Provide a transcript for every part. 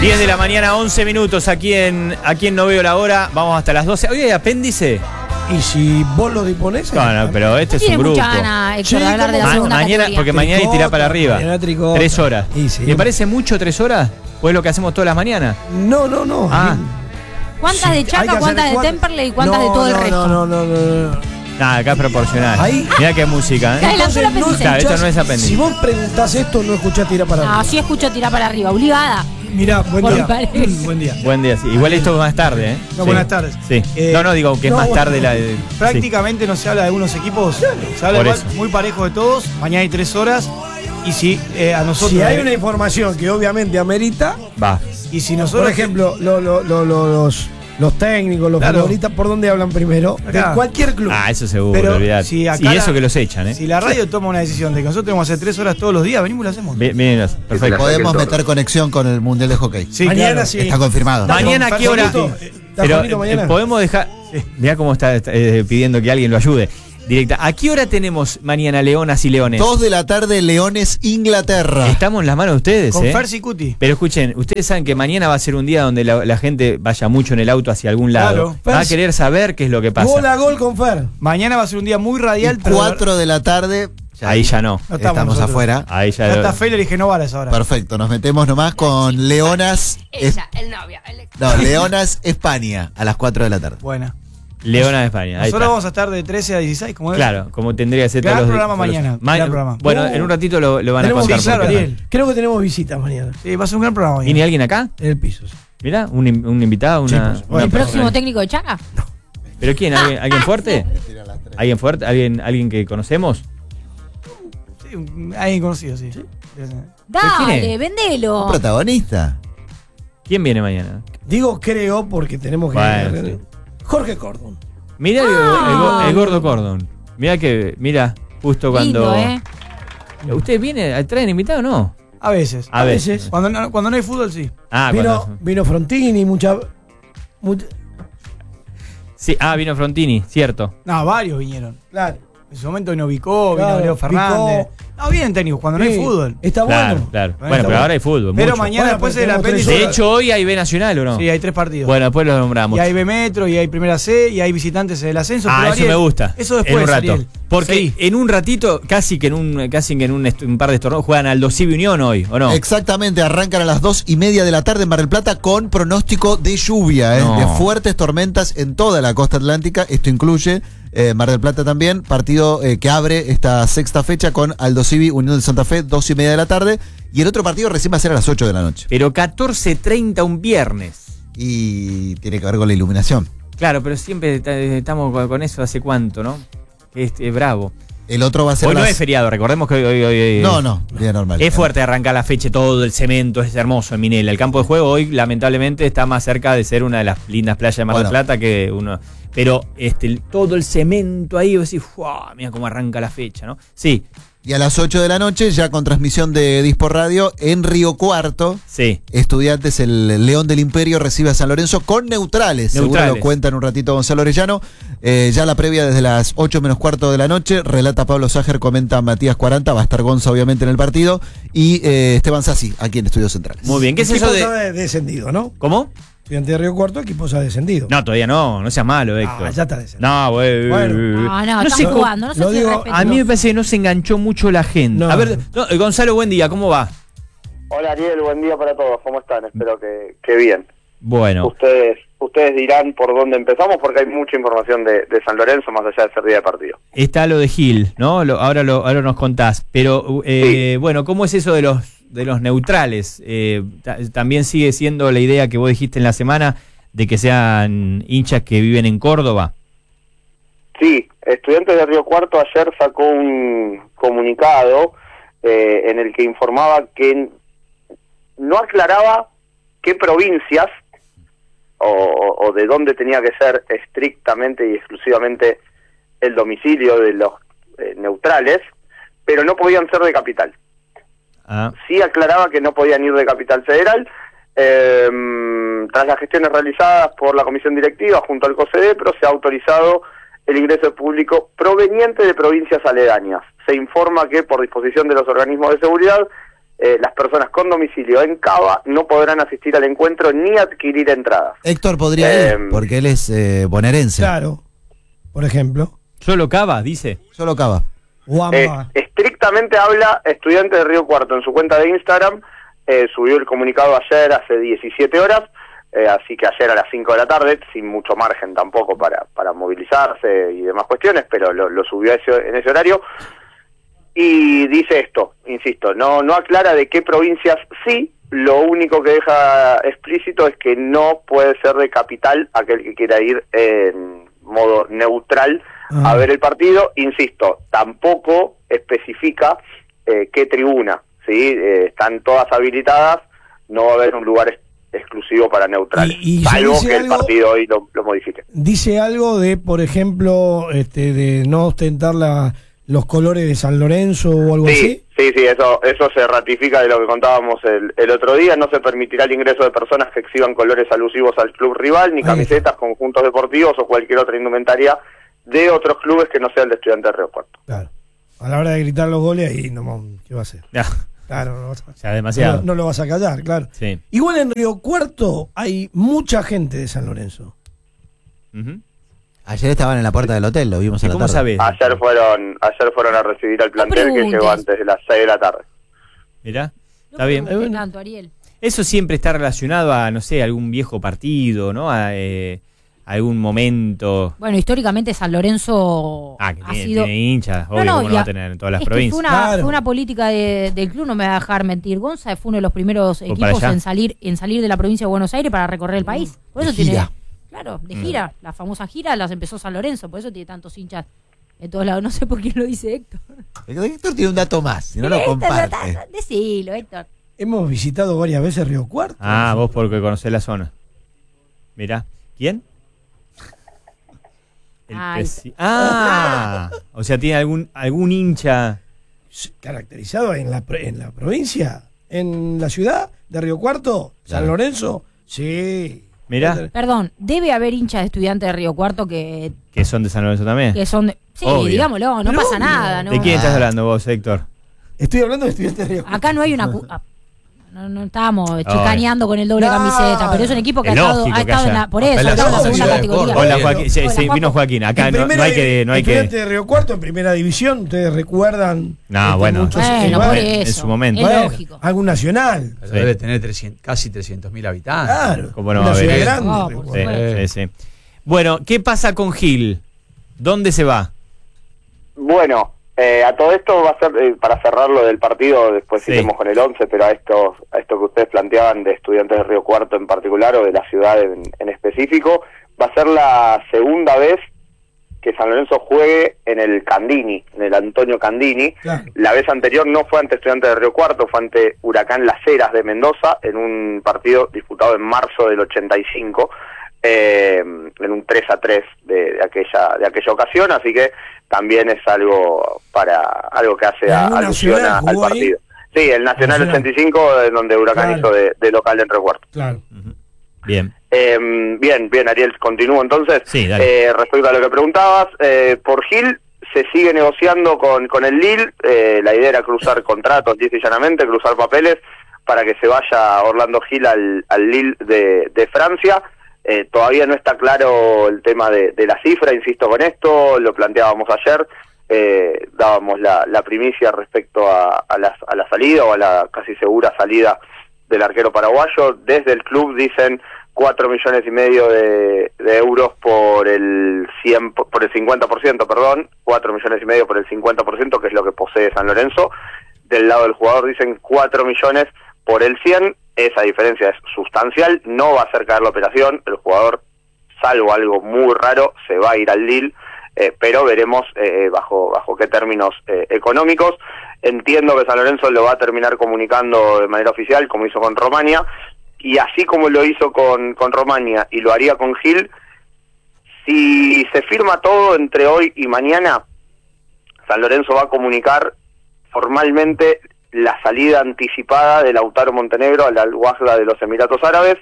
10 de la mañana, 11 minutos aquí en No Veo la Hora. Vamos hasta las 12. ¿Hoy hay apéndice? Y si vos lo disponés. No, pero este es un grupo. Héctor, de hablar de la segunda mañana, categoría. porque mañana hay tirar para arriba. 3 horas. Sí. ¿Le parece mucho 3 horas? ¿O es lo que hacemos todas las mañanas? No. ¿Cuántas de Chaca, cuántas de Temperley y cuántas de todo el resto? No. Nada, acá es proporcional. Ahí. Mirá qué música, ¿eh? Entonces, Claro, esto no es apéndice. Si vos preguntás esto, no escuchás tirar para arriba. No, sí escucho tirar para arriba, obligada. Mirá, buen día. Buen día. Buen día, sí. Igual esto es más tarde, ¿eh? No, Sí. buenas tardes. Sí. No, digo que es más tarde la de... Prácticamente no se habla de algunos equipos, se habla Por igual, eso. muy parejo de todos. Mañana hay 3 horas. Y si a nosotros. Si hay una información que obviamente amerita, Va. Y si nosotros. por ejemplo, los técnicos, los Claro. futbolistas, ¿por dónde hablan primero? De Acá. cualquier club. Ah, eso seguro, Pero olvidate. si acá Y eso la- que los echan, ¿eh? Si la radio toma una decisión de que nosotros tenemos que hacer 3 horas todos los días, venimos y lo hacemos. Bien, perfecto. Podemos meter conexión con el Mundial de Hockey. Sí, Mañana claro. sí. Está confirmado. Mañana, ¿a qué hora? Pero mañana. podemos dejar... Mirá cómo está pidiendo que alguien lo ayude. Directa. ¿A qué hora tenemos mañana Leonas y Leones? 2 de la tarde, Leones, Inglaterra. Estamos en las manos de ustedes, Con ¿eh? Fersi Cuti. Pero escuchen, ustedes saben que mañana va a ser un día donde la gente vaya mucho en el auto hacia algún lado. Claro. Va a querer saber qué es lo que pasa. Gol a gol con Fer. Mañana va a ser un día muy radial, pero. 4 de la tarde. Ahí ya no. No Estamos nosotros. afuera. Ahí Ya ya... está Feller y Genovar a esa hora. Perfecto, nos metemos nomás con Leonas. Ella, el novio. Leonas, España, a las 4 de la tarde. Buena. Leonas de España. Ahí Nosotros está. vamos a estar de 13 a 16, como debe ser. Claro, como tendría que ser Gran todos los programa todos los- mañana, Ma- gran programa. Bueno, en un ratito lo van a Tenemos contar. sí, claro, por qué. Ariel. Creo que tenemos visitas mañana. Sí, va a ser un gran programa mañana. ¿Viene alguien acá? En el piso. Sí. Mirá, un invitado, Sí, una... por supuesto. una ¿El próximo persona. técnico de Chaca? ¿Pero quién? ¿Alguien fuerte? ¿Alguien fuerte? ¿Alguien que conocemos? Sí, alguien conocido, sí. ¿Quién Dale, es? vendelo. Un protagonista. ¿Quién viene mañana? Digo creo porque tenemos que. Bueno, sí. Jorge Cordon. Mirá el gordo Cordon. Mirá, justo cuando... Lindo, ¿Usted viene? ¿Traen invitado o no? A veces. A veces. Cuando no hay fútbol, sí. Ah, Vino Frontini, mucha. Sí, vino Frontini, cierto. No, varios vinieron. Claro. En su momento vino Vicó, Claro, vino Leo Fernández. Vicó. No, vienen técnicos cuando no hay Sí, fútbol. Está Claro, bueno. claro. Bueno, Bueno, pero ahora hay fútbol. Pero mucho. mañana, Bueno, después pero del tenemos apéndice. De hecho, hoy hay B Nacional, ¿o no? Sí, hay 3 partidos. Bueno, después lo nombramos. Y hay B Metro, y hay Primera C, y hay visitantes del ascenso. pero Eso Ariel, me gusta. Eso después, en un rato. Ariel. Porque Sí. en un ratito, casi que en un par de torneos juegan Aldo Civi Unión hoy, ¿o no? Exactamente, arrancan a las 2:30 de la tarde en Mar del Plata con pronóstico de lluvia, No. de fuertes tormentas en toda la costa atlántica. Esto incluye Mar del Plata también, partido que abre esta sexta fecha con Aldo Civi Unión de Santa Fe, 2:30 de la tarde. Y el otro partido recién va a ser a las 8 de la noche. Pero 14:30 un viernes. Y tiene que ver con la iluminación. Claro, pero siempre estamos con eso hace cuánto, ¿no? Que es bravo. El otro va a ser Hoy a no las... es feriado, recordemos que hoy No, día normal. es fuerte arrancar la fecha, todo el cemento es hermoso en Minela. El campo de juego hoy, lamentablemente, está más cerca de ser una de las lindas playas de Mar del Bueno. Plata que uno. Pero todo el cemento ahí, vos decís, mira cómo arranca la fecha, ¿no? Sí, Y a las 8 de la noche, ya con transmisión de Dispor Radio, en Río Cuarto, sí. Estudiantes, el León del Imperio recibe a San Lorenzo con neutrales. Seguro lo cuenta en un ratito Gonzalo Orellano. Ya la previa desde las 8 menos cuarto de la noche, relata Pablo Ságer, comenta Matías 40, va a estar Gonza obviamente en el partido, y Esteban Sassi aquí en Estudios Centrales. Muy bien, ¿qué es eso Equipos de...? ha descendido, ¿no? ¿Cómo? Estudiante de Río Cuarto, equipos ha descendido. No, todavía no seas malo, Héctor. ya está descendido. No, güey. Bueno. No, sé están cómo- jugando, no sé lo si digo, respeto. A mí me parece que no se enganchó mucho la gente. No. A ver, Gonzalo, buen día, ¿cómo va? Hola Ariel, buen día para todos, ¿cómo están? Espero que bien. Bueno, Ustedes dirán por dónde empezamos porque hay mucha información de San Lorenzo más allá de ser día de partido. está lo de Gil, ¿no? Ahora nos contás. Pero, Sí. bueno, ¿cómo es eso de los neutrales? ¿También sigue siendo la idea que vos dijiste en la semana de que sean hinchas que viven en Córdoba? Sí, Estudiantes de Río Cuarto ayer sacó un comunicado en el que informaba que no aclaraba qué provincias o de dónde tenía que ser estrictamente y exclusivamente el domicilio de los neutrales, pero no podían ser de capital. Sí aclaraba que no podían ir de Capital Federal. Tras las gestiones realizadas por la comisión directiva junto al COSEDEPRO, se ha autorizado el ingreso de público proveniente de provincias aledañas. Se informa que por disposición de los organismos de seguridad, las personas con domicilio en Cava no podrán asistir al encuentro ni adquirir entradas. Héctor podría ir, porque él es bonaerense. Claro, por ejemplo. ¿Solo Cava, dice? Solo Cava. Estrictamente habla Estudiantes de Río Cuarto en su cuenta de Instagram, subió el comunicado ayer hace 17 horas, así que ayer a las 5 de la tarde, sin mucho margen tampoco para movilizarse y demás cuestiones, pero lo subió en ese horario. Y dice esto, insisto, no aclara de qué provincias sí, lo único que deja explícito es que no puede ser de capital aquel que quiera ir en modo neutral a ver el partido. Insisto, tampoco especifica qué tribuna, ¿sí? Están todas habilitadas, no va a haber un lugar exclusivo para neutrales, salvo que el partido hoy lo modifique. Dice algo de, por ejemplo, de no ostentar los colores de San Lorenzo o algo así. Sí, eso se ratifica de lo que contábamos el otro día. No se permitirá el ingreso de personas que exhiban colores alusivos al club rival, ni camisetas, conjuntos deportivos o cualquier otra indumentaria de otros clubes que no sean de Estudiantes de Río Cuarto. Claro. A la hora de gritar los goles, ahí ¿qué va a hacer? Ya. Claro, no, o sea, demasiado. No lo vas a callar, claro. Sí. Igual en Río Cuarto hay mucha gente de San Lorenzo. Ayer estaban en la puerta del hotel, lo vimos a la tarde. ¿Cómo sabés? Ayer fueron a recibir al plantel que llegó antes de las 6 de la tarde. Mirá, está bien. Tanto, Ariel. Eso siempre está relacionado a, no sé, algún viejo partido, ¿no? A algún momento. Bueno, históricamente San Lorenzo ha sido... tiene hinchas, obvio, no, como no va a tener en todas las provincias. Fue una política del club, no me va a dejar mentir. Gonza fue uno de los primeros equipos en salir de la provincia de Buenos Aires para recorrer el país. Por eso tiene... Claro, de gira. La famosa gira las empezó San Lorenzo, por eso tiene tantos hinchas de todos lados. No sé por quién lo dice Héctor. Héctor tiene un dato más, si no lo comparte. Decilo, Héctor. Hemos visitado varias veces Río Cuarto. Vos porque conocés la zona. Mirá. ¿Quién? O sea, ¿tiene algún hincha caracterizado en la provincia? ¿En la ciudad de Río Cuarto? ¿San Lorenzo? Sí. Mirá. Perdón, debe haber hinchas de Estudiantes de Río Cuarto que son de San Lorenzo también. Que son sí, obvio. Digámoslo, no pasa nada. ¿No? ¿De quién estás hablando vos, Héctor? Estoy hablando de Estudiantes de Río Cuarto. Acá no hay una... No estábamos chicaneando con el doble camiseta, pero es un equipo que ha estado en la, por eso, ha estado en la segunda categoría. Hola, Joaquín. Sí, vino Joaquín. Acá no hay que... Estudiantes de Río Cuarto en primera división, ustedes recuerdan. Bueno, por eso, en su momento. Es lógico. Algo nacional. Pero debe tener casi 300.000 habitantes. Claro. ¿Cómo no va a haber? Grande. Sí. Bueno, ¿qué pasa con Gil? ¿Dónde se va? Bueno, a todo esto va a ser, para cerrar lo del partido, después iremos con el 11, pero a esto que ustedes planteaban de Estudiantes de Río Cuarto en particular, o de la ciudad en específico, va a ser la segunda vez que San Lorenzo juegue en el Candini, en el Antonio Candini. Claro. La vez anterior no fue ante Estudiantes de Río Cuarto, fue ante Huracán Las Heras de Mendoza, en un partido disputado en marzo del 85, en un 3-3 de aquella ocasión, así que también es algo que hace alusión al partido. Ahí? Sí, el Nacional 85, en donde Huracán hizo de local en Río Cuarto. Claro. Bien. Bien, Ariel, continúo entonces. Sí, dale. Respecto a lo que preguntabas, por Gil se sigue negociando con el Lille. La idea era cruzar contratos, lisa y llanamente, cruzar papeles para que se vaya Orlando Gil al Lille de Francia. Todavía no está claro el tema de la cifra, insisto con esto, lo planteábamos ayer, dábamos la primicia respecto a la salida, o a la casi segura salida del arquero paraguayo. Desde el club dicen 4,5 millones de euros por el 50%, perdón, 4,5 millones por el 50%, que es lo que posee San Lorenzo. Del lado del jugador dicen 4 millones por el 100%. Esa diferencia es sustancial, no va a hacer caer la operación, el jugador, salvo algo muy raro, se va a ir al Lille, pero veremos bajo qué términos económicos. Entiendo que San Lorenzo lo va a terminar comunicando de manera oficial, como hizo con Romania, y así como lo hizo con Romania y lo haría con Gil, si se firma todo entre hoy y mañana, San Lorenzo va a comunicar formalmente la salida anticipada de Lautaro Montenegro al Al-Wahda de los Emiratos Árabes.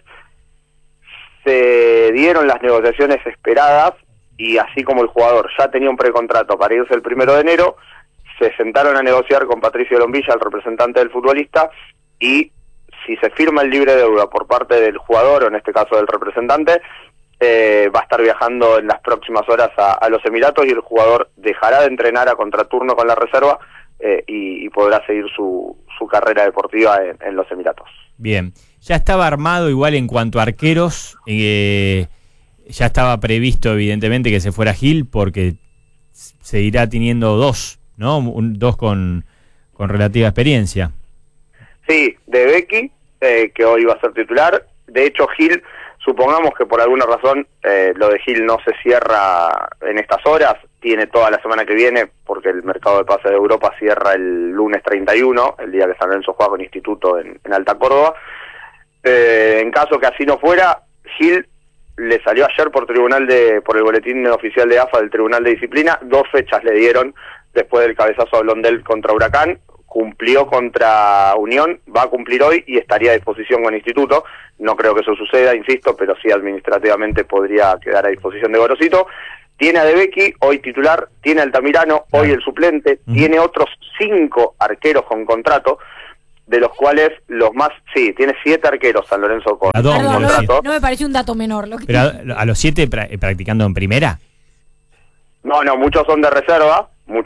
Se dieron las negociaciones esperadas y así como el jugador ya tenía un precontrato para irse el 1 de enero, se sentaron a negociar con Patricio Lombilla, el representante del futbolista, y si se firma el libre deuda por parte del jugador, o en este caso del representante, va a estar viajando en las próximas horas a los Emiratos, y el jugador dejará de entrenar a contraturno con la reserva y podrá seguir su carrera deportiva en los Emiratos. Bien, ya estaba armado igual en cuanto a arqueros, ya estaba previsto evidentemente que se fuera Gil, porque se irá teniendo dos, ¿no? Dos con relativa experiencia. Sí, de Becky, que hoy va a ser titular. De hecho, Gil, supongamos que por alguna razón lo de Gil no se cierra en estas horas, tiene toda la semana que viene, porque el mercado de pases de Europa cierra el lunes 31, el día que San Lorenzo juega con Instituto en Alta Córdoba. En caso que así no fuera, Gil le salió ayer por el boletín oficial de AFA del Tribunal de Disciplina, 2 fechas le dieron después del cabezazo a Blondel contra Huracán, cumplió contra Unión, va a cumplir hoy y estaría a disposición con Instituto. No creo que eso suceda, insisto, pero sí administrativamente podría quedar a disposición de Gorosito. Tiene a De Becchi, hoy titular, tiene a Altamirano, hoy el suplente, tiene otros 5 arqueros con contrato, de los cuales tiene 7 arqueros San Lorenzo con contrato. No me pareció un dato menor. ¿Pero a los 7 practicando en primera? No, muchos son de reserva,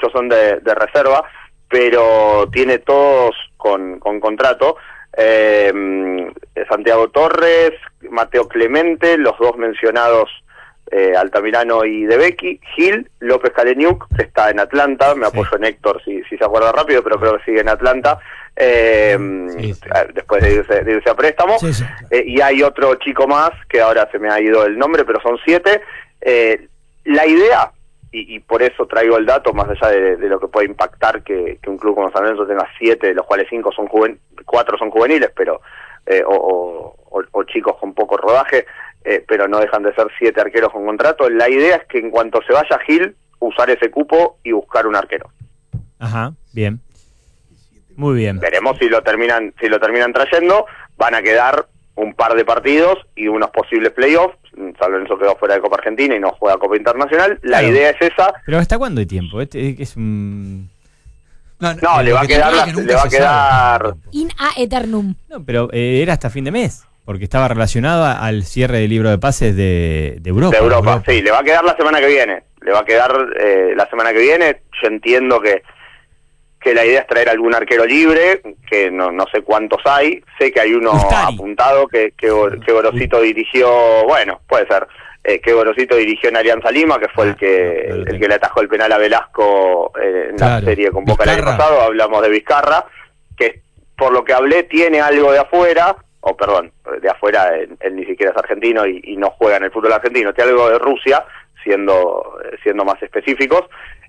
pero tiene todos con contrato. Santiago Torres, Mateo Clemente, los 2 mencionados, Altamirano y De Becchi, Gil, López Kaleniuk, que está en Atlanta, me apoyo en Héctor si se acuerda rápido, pero creo que sigue en Atlanta, después de irse a préstamo, y hay otro chico más, que ahora se me ha ido el nombre, pero son 7. La idea, y por eso traigo el dato, más allá de lo que puede impactar que un club como San Lorenzo tenga 7, de los cuales 4 son juveniles, pero o chicos con poco rodaje, pero no dejan de ser 7 arqueros con contrato. La idea es que en cuanto se vaya Gil, usar ese cupo y buscar un arquero. Ajá, bien. Muy bien. Veremos si lo terminan trayendo. Van a quedar un par de partidos y unos posibles playoffs. San Lorenzo quedó fuera de Copa Argentina y no juega Copa Internacional. La idea es esa. ¿Pero hasta cuándo hay tiempo? Es un... No, le va a quedar in a eternum. No, pero era hasta fin de mes, porque estaba relacionado al cierre del libro de pases de Europa. De Europa, sí, le va a quedar la semana que viene. Yo entiendo que la idea es traer algún arquero libre, que no sé cuántos hay. Sé que hay uno apuntado que Gorosito dirigió, bueno, puede ser, que Gorosito dirigió en Alianza Lima, que fue el que le atajó el penal a Velasco en la serie con Boca el año pasado. Hablamos de Vizcarra, que por lo que hablé tiene algo de afuera, de afuera, él ni siquiera es argentino y no juega en el fútbol argentino, tiene algo de Rusia, siendo más específicos.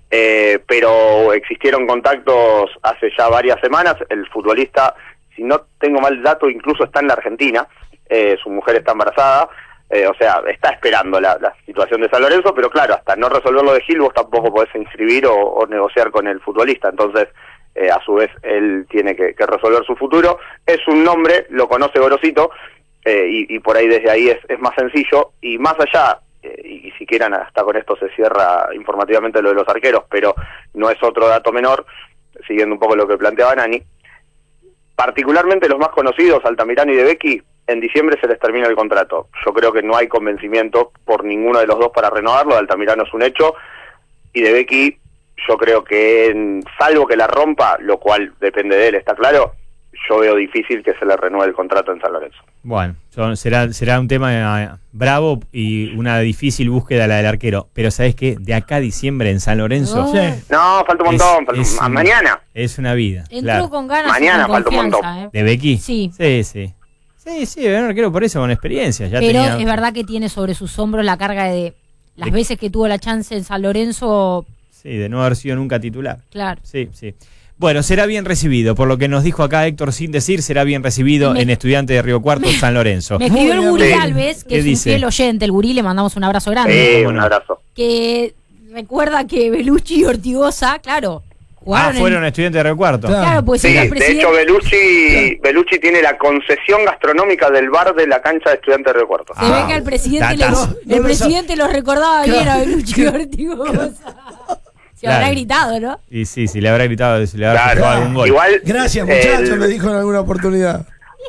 Pero existieron contactos hace ya varias semanas. El futbolista, si no tengo mal dato, incluso está en la Argentina, su mujer está embarazada, o sea, está esperando la situación de San Lorenzo, pero claro, hasta no resolver lo de Gil, vos tampoco podés inscribir o negociar con el futbolista. Entonces, a su vez, él tiene que resolver su futuro. Es un nombre, lo conoce Gorosito, y por ahí desde ahí es más sencillo. Y más allá, y si quieren, hasta con esto se cierra informativamente lo de los arqueros, pero no es otro dato menor, siguiendo un poco lo que planteaba Nani, particularmente los más conocidos, Altamirano y De Becchi, en diciembre se les termina el contrato. Yo creo que no hay convencimiento por ninguno de los dos para renovarlo. De Altamirano es un hecho, y De Becchi yo creo que, salvo que la rompa, lo cual depende de él, está claro, yo veo difícil que se le renueve el contrato en San Lorenzo. Bueno, será un tema bravo y una difícil búsqueda la del arquero. Pero ¿sabés qué? De acá a diciembre en San Lorenzo... No, falta un montón. Mañana. Es una vida. Entró con ganas. Mañana falta un montón. ¿De Becchi? Sí. Sí, un arquero por eso, con experiencia. Pero es verdad que tiene sobre sus hombros la carga de las veces que tuvo la chance en San Lorenzo... Sí, de no haber sido nunca titular. Claro. Sí. Bueno, será bien recibido, por lo que nos dijo acá Héctor sin decir, será bien recibido en Estudiantes de Río Cuarto, San Lorenzo. Me escribió el Gurí Alves, que es un fiel oyente, el Gurí, le mandamos un abrazo grande. Un abrazo. Que recuerda que Belucci y Ortigosa, claro, fueron Estudiantes de Río Cuarto. Claro, pues sí, de hecho Belucci tiene la concesión gastronómica del bar de la cancha de Estudiantes de Río Cuarto. Se ve que el presidente lo recordaba bien a Belucci y Ortigosa. Se habrá gritado, ¿no? Y sí, le habrá gritado, se le habrá Claro. algún gol. Igual, Gracias, muchachos, le dijo en alguna oportunidad.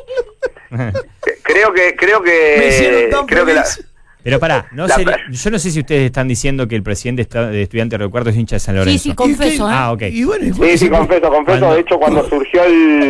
creo que Me hicieron tan feliz. Pero pará, yo no sé si ustedes están diciendo que el presidente de Estudiantes de Río Cuarto es hincha de San Lorenzo. Sí, confeso, ¿eh? Ah, ok. Y bueno, Sí, confeso. De hecho, cuando surgió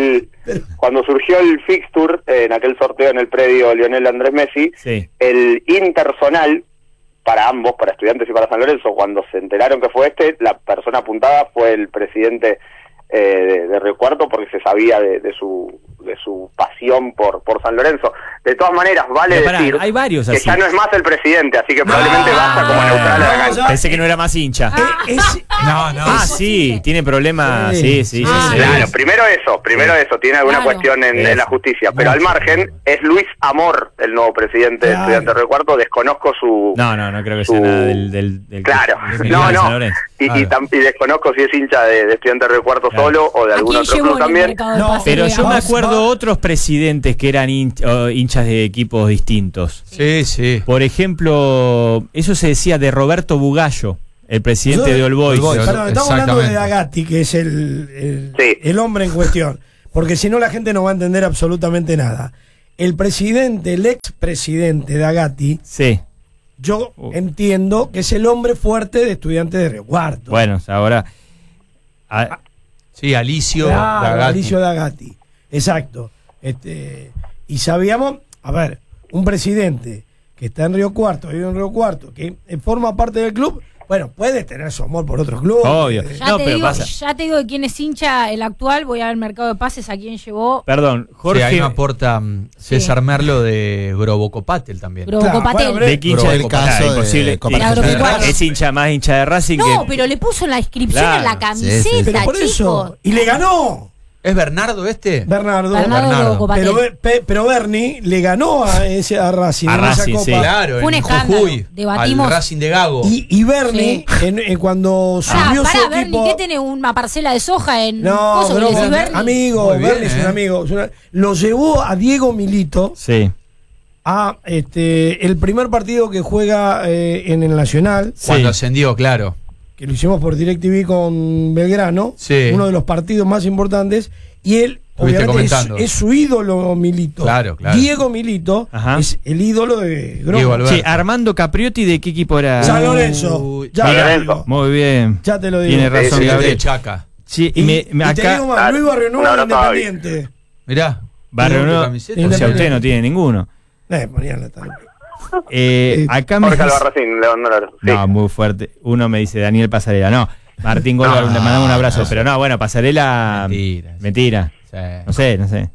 el fixture en aquel sorteo en el predio Lionel Andrés Messi, Sí. el intersonal para ambos, para Estudiantes y para San Lorenzo, cuando se enteraron que fue la persona apuntada fue el presidente de Río Cuarto, porque se sabía de su pasión por San Lorenzo. De todas maneras, vale decir hay varios que así. ya no es más el presidente, así que probablemente vaya como neutral a la cancha. Pensé que no era más hincha. No. Sí, tiene problemas. Sí. Claro, primero eso, tiene alguna cuestión en la justicia, pero al margen es Luis Amor, el nuevo presidente de Estudiantes de Río Cuarto. Desconozco su... No creo que sea nada del Claro, del no. San Lorenzo. Y desconozco si es hincha de Estudiantes de Río Cuarto solo o de algún otro club también. Pero yo me acuerdo otros presidentes que eran hinchas de equipos distintos. Sí. Por ejemplo, eso se decía de Roberto Bugallo, el presidente de All Boys. Perdón, estamos hablando de Agatti, que es el hombre en cuestión. Porque si no, la gente no va a entender absolutamente nada. El expresidente de Agatti, Sí. yo entiendo que es el hombre fuerte de Estudiantes de Río Cuarto. Bueno, ahora... Sí, Alicio Claro, D'Agati. Alicio D'Agati. Exacto. Y sabíamos, a ver, un presidente que está en Río Cuarto, vive en Río Cuarto, que forma parte del club, bueno, puede tener su amor por otros clubes. Obvio. Ya te digo de quién es hincha el actual, voy a ver el mercado de pases a quién llevó. Perdón, Jorge. Jorge... Sí, ahí me aporta César Merlo de Grobocopatel también. Grobocopatel. Bueno, ¿De qué hincha el caso de imposible? Copa de Argentina. Racing. Más hincha de Racing No, que... pero le puso la inscripción Claro. en la camiseta, Sí. Pero por eso. chicos. Y le ganó ¿Es Bernardo este? Bernardo. Grobocopatel. Pero Bernie le ganó a Racing A en esa Racing, copa. sí. Claro, Fue un en escándalo. Jujuy, Debatimos. al Racing de Gago. Y Bernie, cuando subió su Bernie, equipo... ¿qué tiene una parcela de soja en No, coso que le decís Bernie? amigo, Muy bien, Bernie es un amigo. Lo llevó a Diego Milito Sí. a el primer partido que juega en el Nacional, Cuando ascendió, claro. que lo hicimos por DirecTV con Belgrano, Sí. uno de los partidos más importantes, y él, Estuviste obviamente, comentando. es su ídolo Milito. Claro. Diego Milito Ajá. es el ídolo de Diego Grobo. Alberto. Sí, Armando Capriotti, ¿de qué equipo era? San Lorenzo. Uy. Ya San te lo Lorenzo. digo. Muy bien. Ya te lo digo. Tiene razón, Sí, Gabriel. de Chaca. Sí, Y, me y te acá... digo más, Luis Barrio Nuevo No, no, Independiente. Mirá. Barrio ¿Tiene Nuevo, camiseta? o sea, usted no tiene ninguno. Ponían la tal. Acá me Jorge dice- Albarracín, León Dolores. Sí. No, muy fuerte. Uno me dice Daniel Pasarela. No, Martín Golvar, le mandamos un abrazo. Pero no, bueno, Pasarela... Mentira. Mentira. Sí. No sé.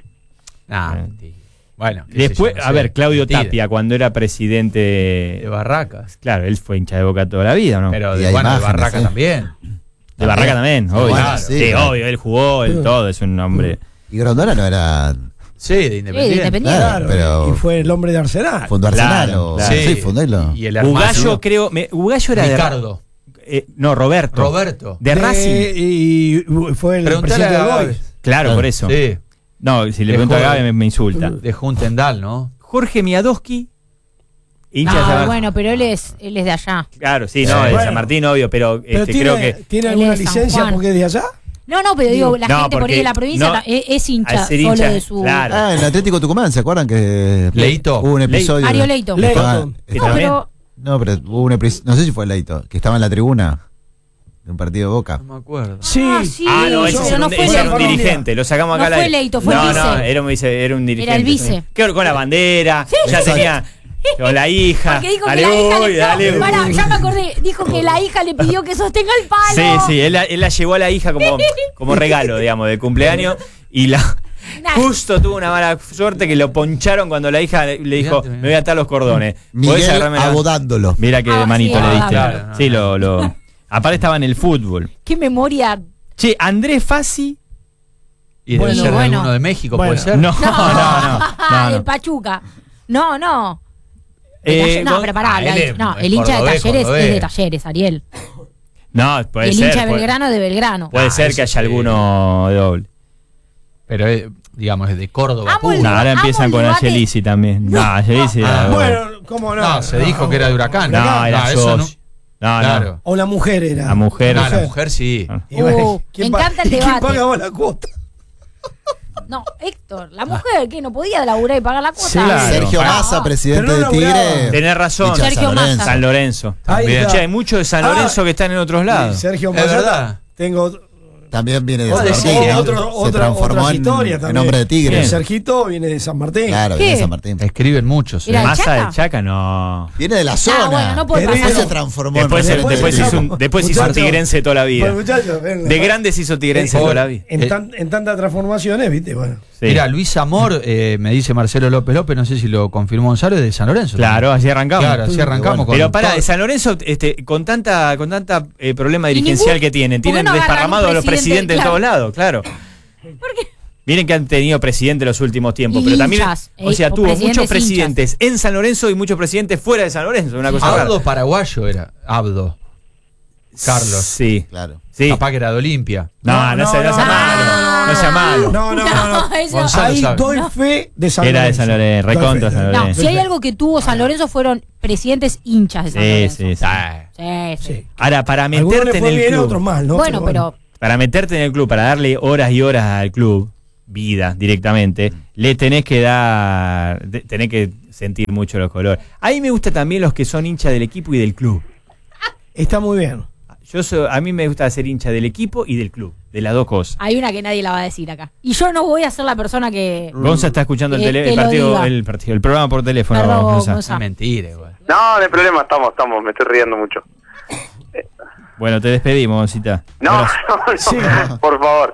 Mentira. Bueno. qué Después, sé yo, no a sé. ver, Claudio Mentira. Tapia, cuando era presidente... De Barracas. Claro, él fue hincha de Boca toda la vida, ¿no? Pero Y de, hay de imágenes, Barracas también. De Barraca también, obvio. Bueno, Claro. sí, Sí, claro. obvio, él jugó, él todo, es un hombre... Y Grondona no era. Sí, de Independiente. Independiente. Claro, pero- y fue el hombre de Arsenal. Fundó Arsenal. Claro, o- claro. Sí, fundó y lo. Y el hermano. Bugallo, creo... Bugallo era Ricardo. no, Roberto. Roberto. De Racing. Y fue el Preguntale presidente a del Gabe. Boys. Claro, por eso. Sí. No, si le De pregunto a joven. Gabe me insulta. De Juntendal, ¿no? Jorge Miadowski, hincha de San No, Martín. bueno, pero él es de allá. Claro, sí, no, de Bueno. San Martín, obvio, pero, Pero creo que... ¿tiene Él alguna es de San licencia Juan. porque es de allá? No, pero digo, la No, gente por porque ahí de la provincia no- es hincha al ser solo hincha, de su... claro. Ah, en el Atlético Tucumán, ¿se acuerdan que Leito. hubo un episodio? Mario de- Leito. Leito. Ah, Que No, también- pero... No, pero hubo un episodio, no sé si fue Leito, que estaba en la tribuna de un partido de Boca. No me acuerdo. Sí. sí. Ah, no, ese Pero era no un, fue ese era un Leito. dirigente, lo sacamos acá No al fue aire. Leito, fue el no, vice. No, era un dirigente. Era el vice. Que con la bandera, ya tenía con la hija. Porque dijo Dale, que la hija uy, le... dale, No, uy. pará, ya me acordé. Dijo que la hija le pidió que sostenga el palo. Sí, él la llevó a la hija como regalo, digamos, de cumpleaños y la... Nah. Justo tuvo una mala suerte que lo poncharon cuando la hija le dijo, Mirá, me voy a atar los cordones. ¿Podés Miguel agarrarme la-?" abodándolo. Mira qué Ah, manito sí, le diste. claro, no, Sí, no. lo... Aparte estaba en el fútbol. Qué memoria. Che, Andrés Fassi... Y debe Bueno, ser de bueno. alguno de México, Bueno. puede ser. No, no. Del Pachuca. No. No, Gon- pero pará. él es El hincha de cordobés, Talleres cordobés. es de Talleres, Ariel. No, puede Y el ser. hincha de puede- Belgrano es de Belgrano. Puede ser eso que haya sí. alguno de doble. Pero, digamos, es de Córdoba. Amo el- puro. No, ahora amo empiezan el con debate. Angelici también. No, Angelici era... Ah, Bueno, ¿cómo no? No, se dijo que era de Huracán. No, era eso socio. No, Claro. no. O la mujer era. La mujer. No, la mujer sí. Y bueno, Me encanta el ¿y quién debate. pagaba la cuota? No, Héctor, la mujer que no podía laburar y pagar la cuota. Sí, claro. Sergio Ah, Massa, presidente pero no de Tigre. laburaba. Tenés razón. hincha de Sergio San Lorenzo. Massa. San Lorenzo. Ahí Bien. está. Che, hay muchos de San Lorenzo que están en otros lados. Sergio Es Massa. verdad. Tengo También viene de Vos San decís, Martín. ¿no? otra Se transformó otra en, historia en también. hombre de Tigre. Bien. Sergito viene de San Martín. Claro, ¿Qué? viene de San Martín. Escriben muchos. Era el Massa Chaca. de Chaca, no. Viene de la zona. bueno, no puede pasar. Después se No. transformó Después, en referente después de hizo Tigre. un, después hizo un Muchacho. tigrense toda la vida. Bueno, muchachos, ven, De grandes hizo tigrense toda la vida. en tantas transformaciones, ¿viste? Bueno. Sí. Mira, Luis Amor, me dice Marcelo López López, no sé si lo confirmó Gonzalo, es de San Lorenzo. Claro, así arrancamos. Claro, así arrancamos. Pero con para todo- San Lorenzo, con tanta problema Y dirigencial ningún- que tienen ¿por qué no agarran desparramados un a los presidente? presidentes en Claro. todos lados, claro. ¿Por qué? Miren que han tenido presidentes los últimos tiempos, Y pero también, hinchas, o sea, o tuvo presidentes muchos presidentes en San Lorenzo y muchos presidentes fuera de San Lorenzo, una cosa Abdo rara. paraguayo era. Abdo. Carlos. Sí, Claro. sí. Capaz que era de Olimpia. No sea malo, no sea malo. No. eso- Gonzalo Ahí sabe. doy fe de San Era de Lorenzo. San Lorenzo, Doy recontra fe. San No, Lorenzo. si hay algo que tuvo San Lorenzo fueron presidentes hinchas de San Sí, Lorenzo. sí, sí. Sí. Sí. Ahora, para Algunos meterte le en fue el bien, club, otros mal, ¿no? Bueno, pero para meterte en el club, para darle horas y horas al club, vida directamente, le tenés que tenés que sentir mucho los colores. A mí me gusta también los que son hinchas del equipo y del club. está muy bien. A mí me gusta ser hincha del equipo y del club, de las dos cosas. hay una que nadie la va a decir acá. Y yo no voy a ser la persona que... Gonza está escuchando Que el lo diga. el programa por teléfono. Perdón, Gonza. Gonza. Es mentira, igual. No hay problema, estamos, me estoy riendo mucho. Bueno, te despedimos, Goncita. No, Abrazo. no, Sí. por favor.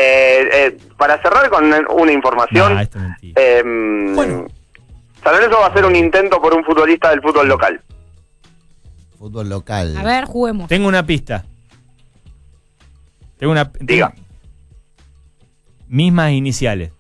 Para cerrar con una información, No, esto es mentira. Bueno. San Lorenzo va a hacer un intento por un futbolista del fútbol local. Fútbol local. A ver, juguemos. Tengo una pista. Diga. Mismas iniciales.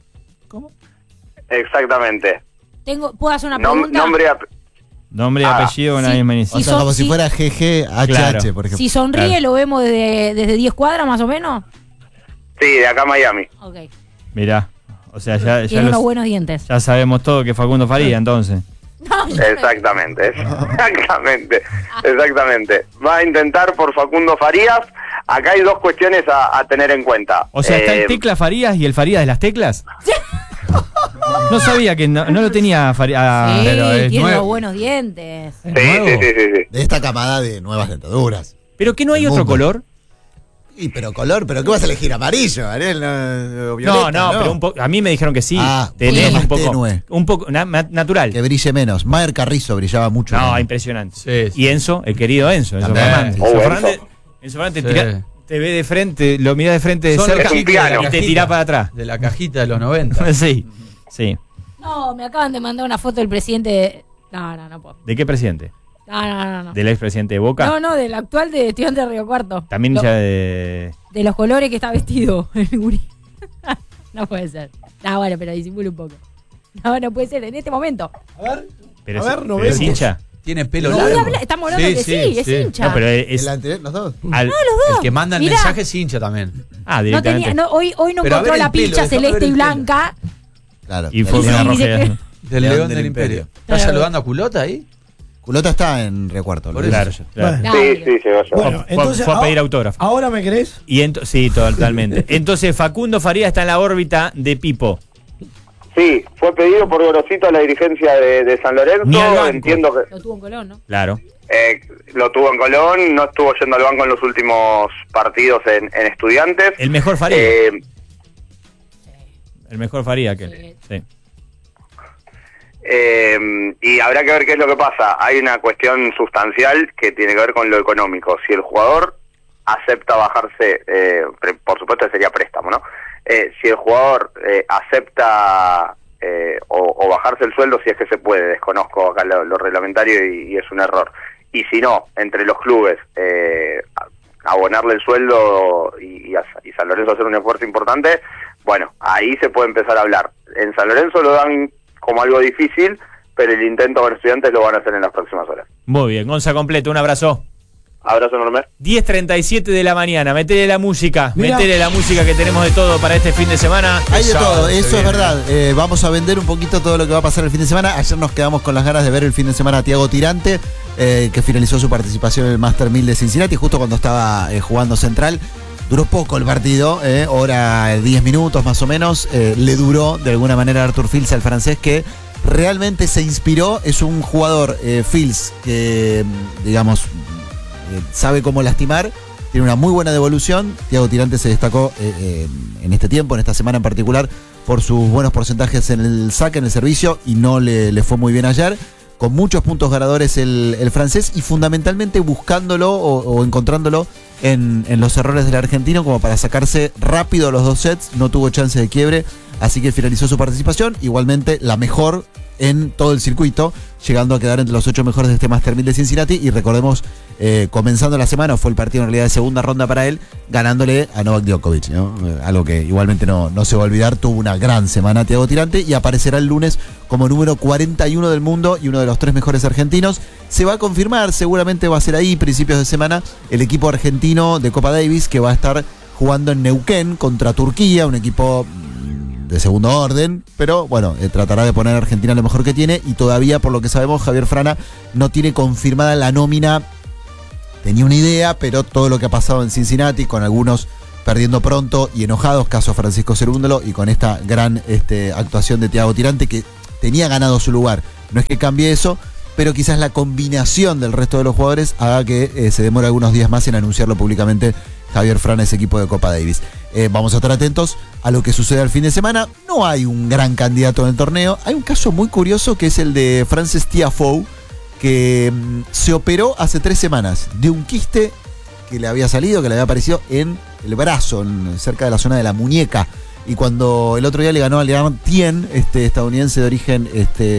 Exactamente. ¿Puedo hacer una pregunta? Nombre y Nombre y Ah. apellido con la Sí. misma O inicial. sea, son- como si sí. fuera GGHH, Claro. por ejemplo. Si sonríe, Claro. lo vemos desde 10 cuadras más o menos. Sí, de acá a Miami. Ok. Mirá. O sea, ya, Tiene unos buenos dientes. ya sabemos todo que Facundo Faría, entonces. No, yo no- Exactamente. Exactamente. Va a intentar por Facundo Farías. Acá hay dos cuestiones a tener en cuenta. O sea, está el Tecla Farías y el Farías de las teclas. No sabía que no lo tenía Farías. Sí, pero es tiene nuevo. unos buenos dientes. Sí, nuevo. sí. De esta camada de nuevas dentaduras. Pero que no hay El otro mundo. color. Y pero color, ¿pero qué vas a elegir? ¿Amarillo, Ariel? No, violeta, No, pero un poco. A mí me dijeron que sí. Ah, Tenés más un poco. tenue. Un poco natural. Que brille menos. Mayer Carrizo brillaba mucho. No, ¿no? impresionante. Sí, sí. Y Enzo, el querido Enzo También. Fernández. Oh, Enzo Enzo. Fernández, Enzo Fernández Sí. te ve de frente, lo mira de frente de Son cerca los un chicos de la piano. y te cajita, tira para atrás. De la cajita de los 90. Sí, sí. No, me acaban de mandar una foto del presidente de... No puedo. ¿De qué presidente? No. ¿Del expresidente de Boca? No, del actual de Estudiante de Río Cuarto. También Lo- ya de... De los colores que está vestido el gurí. No puede ser. Bueno, pero disimula un poco. No puede ser en este momento. A ver. Pero A es- ver, no pero es vemos. hincha. Tiene pelo No voy a largo. hablar, estamos hablando que sí, es hincha. No, pero es... ¿El anterior, los dos? al- El que manda el Mirá. mensaje es hincha también. Ah, No directamente. tenía, hoy no Pero a encontró ver la el pelo, pilcha déjame ver celeste el y pelo. blanca. Claro. Y fue Sí, una dice roja. que- Del León del Imperio. ¿Estás Claro. saludando a Culota ahí? Culota está en Recuarto. Por lo Claro, dice. claro. Bueno. Sí, llegó yo. Bueno, Fue- entonces. fue a pedir autógrafo. ¿Ahora me querés? Y sí, totalmente. Entonces Facundo Farías está en la órbita de Pipo. Sí, fue pedido por Gorosito a la dirigencia de San Ni al Lorenzo. banco. Entiendo que Lo tuvo en Colón, ¿no? Claro. lo tuvo en Colón, no estuvo yendo al banco en los últimos partidos en Estudiantes. El mejor Faría. Eh, El mejor Faría aquel. Sí. y habrá que ver qué es lo que pasa. Hay una cuestión sustancial que tiene que ver con lo económico. Si el jugador acepta bajarse, por supuesto sería préstamo, ¿no? Si el jugador acepta o bajarse el sueldo, si es que se puede, desconozco acá lo reglamentario y es un error. Y si no, entre los clubes, abonarle el sueldo y San Lorenzo hacer un esfuerzo importante, bueno, ahí se puede empezar a hablar. En San Lorenzo lo dan como algo difícil, pero el intento con Estudiantes lo van a hacer en las próximas horas. Muy bien. Gonza completo, un abrazo. Abrazo enorme. 10:37 de la mañana. Metele la música. Mirá. Metele la música que tenemos de todo para este fin de semana. Hay de Sábado todo, se eso viene. es verdad. Vamos a vender un poquito todo lo que va a pasar el fin de semana. Ayer nos quedamos con las ganas de ver el fin de semana a Thiago Tirante, que finalizó su participación en el Master 1000 de Cincinnati, justo cuando estaba jugando Central. Duró poco el partido, hora 10 minutos más o menos. Le duró de alguna manera a Arthur Fils, al francés, que realmente se inspiró. Es un jugador, Fils, que digamos sabe cómo lastimar. Tiene una muy buena devolución. Thiago Tirante se destacó en este tiempo, en esta semana en particular, por sus buenos porcentajes en el saque, en el servicio, y no le fue muy bien ayer. Con muchos puntos ganadores el francés, y fundamentalmente buscándolo o encontrándolo en los errores del argentino, como para sacarse rápido los 2 sets. No tuvo chance de quiebre, así que finalizó su participación. Igualmente la mejor en todo el circuito, llegando a quedar entre los 8 mejores de este Master 1000 de Cincinnati. Y recordemos, comenzando la semana, fue el partido en realidad de segunda ronda para él, ganándole a Novak Djokovic, ¿no? Algo que igualmente no se va a olvidar. Tuvo una gran semana Thiago Tirante y aparecerá el lunes como número 41 del mundo y uno de los 3 mejores argentinos. Se va a confirmar, seguramente va a ser ahí, principios de semana, el equipo argentino de Copa Davis, que va a estar jugando en Neuquén contra Turquía, un equipo de segundo orden, pero bueno, tratará de poner a Argentina lo mejor que tiene. Y todavía, por lo que sabemos, Javier Frana no tiene confirmada la nómina. Tenía una idea, pero todo lo que ha pasado en Cincinnati, con algunos perdiendo pronto y enojados, caso Francisco Cerúndolo, y con esta gran actuación de Thiago Tirante, que tenía ganado su lugar. No es que cambie eso, pero quizás la combinación del resto de los jugadores haga que se demore algunos días más en anunciarlo públicamente Javier Frana, ese equipo de Copa Davis. Vamos a estar atentos a lo que sucede al fin de semana. No hay un gran candidato en el torneo. Hay un caso muy curioso, que es el de Frances Tiafoe, que se operó hace 3 semanas de un quiste que le había salido, que le había aparecido en el brazo, cerca de la zona de la muñeca. Y cuando el otro día le ganó a Liang Tien, estadounidense de origen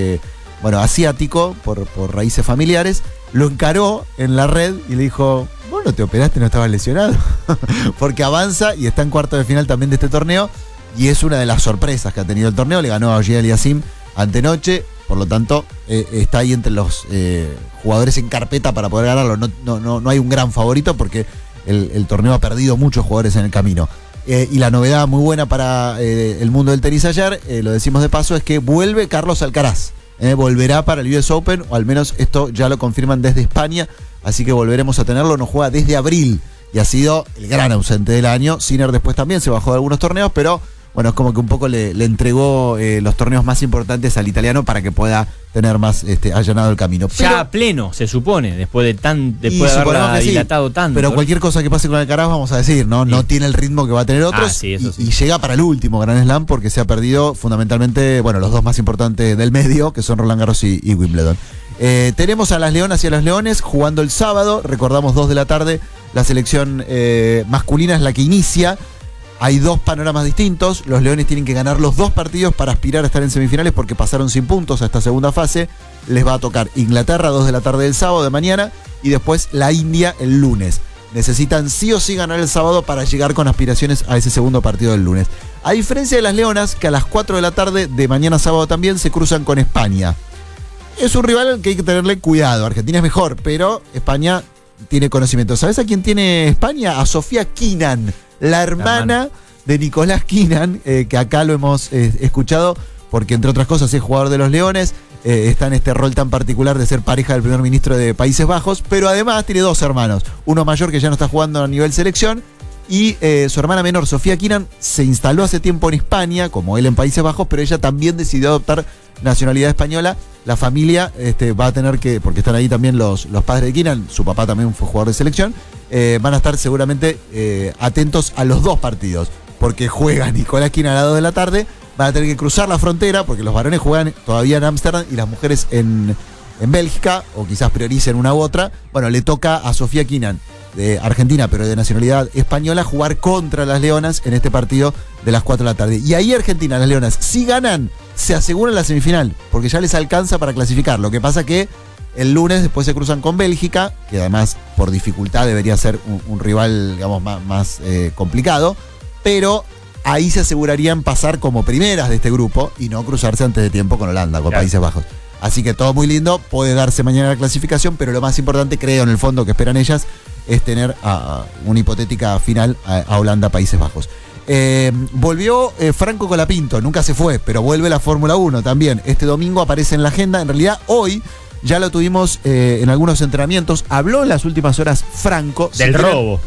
asiático, por raíces familiares, lo encaró en la red y le dijo: vos no te operaste, no estabas lesionado. Porque avanza y está en cuarto de final también de este torneo, y es una de las sorpresas que ha tenido el torneo. Le ganó a Ogiel Yassim antenoche, por lo tanto está ahí entre los jugadores en carpeta para poder ganarlo. No hay un gran favorito, porque el torneo ha perdido muchos jugadores en el camino. Y la novedad muy buena para el mundo del tenis ayer, lo decimos de paso, es que vuelve Carlos Alcaraz. Volverá para el US Open, o al menos esto ya lo confirman desde España, así que volveremos a tenerlo. No juega desde abril y ha sido el gran ausente del año. Sinner después también se bajó de algunos torneos, pero bueno, es como que un poco le entregó los torneos más importantes al italiano para que pueda tener más allanado el camino. Pero, ya a pleno, se supone, después de haberla dilatado tanto. Pero cualquier cosa que pase con Alcaraz, vamos a decir, no tiene el ritmo que va a tener otros. Sí, eso sí. Y llega para el último Grand Slam, porque se ha perdido fundamentalmente, los 2 más importantes del medio, que son Roland Garros y Wimbledon. Tenemos a las Leonas y a los Leones jugando el sábado. Recordamos, 2 de la tarde, la selección masculina es la que inicia. Hay 2 panoramas distintos. Los Leones tienen que ganar los 2 partidos para aspirar a estar en semifinales, porque pasaron sin puntos a esta segunda fase. Les va a tocar Inglaterra 2 de la tarde del sábado de mañana, y después la India el lunes. Necesitan sí o sí ganar el sábado para llegar con aspiraciones a ese segundo partido del lunes. A diferencia de las Leonas, que a las 4 de la tarde de mañana sábado también se cruzan con España. Es un rival al que hay que tenerle cuidado. Argentina es mejor, pero España tiene conocimiento. ¿Sabes a quién tiene España? A Sofía Kinan, la hermana de Nicolás Kinan, que acá lo hemos escuchado, porque entre otras cosas es jugador de los Leones, está en este rol tan particular de ser pareja del primer ministro de Países Bajos, pero además tiene 2 hermanos, uno mayor que ya no está jugando a nivel selección, y su hermana menor, Sofía Kinan, se instaló hace tiempo en España, como él en Países Bajos, pero ella también decidió adoptar nacionalidad española. La familia va a tener que, porque están ahí también los padres de Kinan, su papá también fue jugador de selección, van a estar seguramente atentos a los 2 partidos, porque juega Nicolás Kinan a las 2 de la tarde. Van a tener que cruzar la frontera, porque los varones juegan todavía en Ámsterdam y las mujeres en Bélgica, o quizás prioricen una u otra. Bueno, le toca a Sofía Kinan, de Argentina, pero de nacionalidad española, jugar contra las Leonas en este partido de las 4 de la tarde. Y ahí Argentina, las Leonas, si ganan, se aseguran la semifinal, porque ya les alcanza para clasificar. Lo que pasa que el lunes después se cruzan con Bélgica, que además por dificultad debería ser un rival, digamos, más complicado, pero ahí se asegurarían pasar como primeras de este grupo y no cruzarse antes de tiempo con Holanda, con Países Bajos. Así que todo muy lindo, puede darse mañana la clasificación, pero lo más importante, creo en el fondo que esperan ellas, es tener una hipotética final a Holanda, Países Bajos. Volvió Franco Colapinto, nunca se fue, pero vuelve la Fórmula 1 también. Este domingo aparece en la agenda, en realidad hoy ya lo tuvimos en algunos entrenamientos. Habló en las últimas horas Franco. Del robo